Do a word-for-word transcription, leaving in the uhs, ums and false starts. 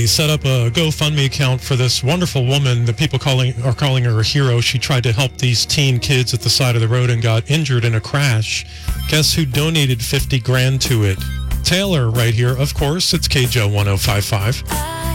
They set up a GoFundMe account for this wonderful woman that people calling are calling her a hero. She tried to help these teen kids at the side of the road and got injured in a crash. Guess who donated fifty grand to it? Taylor right here, of course. It's K J O one oh five five.